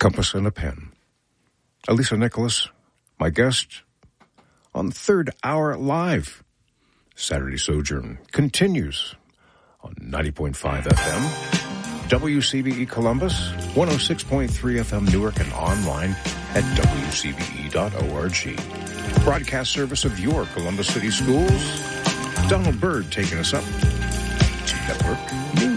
compass and a pen. Elisa Nicholas, my guest on Third Hour Live. Saturday Sojourn continues on 90.5 FM, WCBE Columbus, 106.3 FM Newark, and online at wcbe.org. Broadcast service of your Columbus City Schools. Donald Byrd taking us up to network.